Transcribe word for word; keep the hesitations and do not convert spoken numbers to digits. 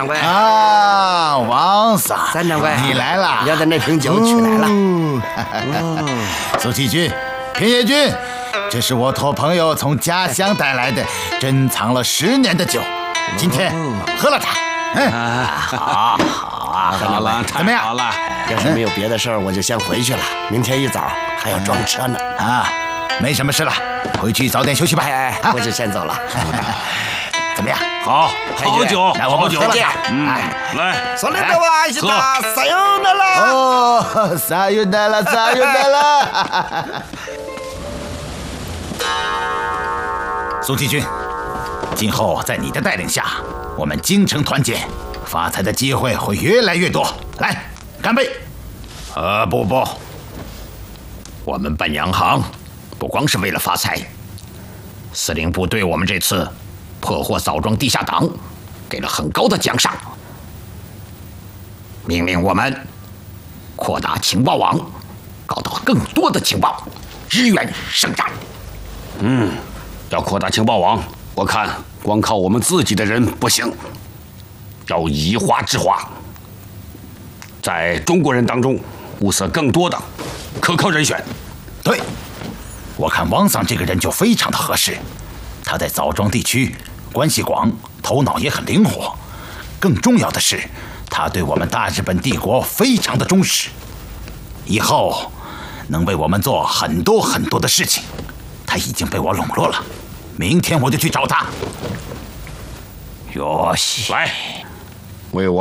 掌柜啊，王桑， 三掌柜， 你来了， 要的那瓶酒取来了。 哦、苏启军、平野君，这是我托朋友从家乡带来的，珍藏了十年的酒，今天喝了它。嗯， 好，好啊， 好了， 怎么样？ 好了， 要是没有别的事儿，我就先回去了。明天一早还要装车呢。 啊，没什么事了，回去早点休息吧。 哎，我就先走了。 怎么样？ 好，好酒， 来，我们喝了它。 嗯，来， それでは明日さようなら。 哦，さよなら，さよなら。苏启军，今后在你的带领下，我们京城团结，发财的机会会越来越多。来，干杯！ 呃，不不，我们办洋行不光是为了发财。司令部对我们这次破获枣庄地下党给了很高的奖赏，命令我们扩大情报网，搞到更多的情报，支援圣战。 嗯，要扩大情报网，我看光靠我们自己的人不行，要以化制化，在中国人当中物色更多的可靠人选。 对，我看汪桑这个人就非常的合适，他在枣庄地区关系广，头脑也很灵活，更重要的是，他对我们大日本帝国非常的忠实，以后能为我们做很多很多的事情。他已经被我笼络了，明天我就去找他。 哟西， 来，为我。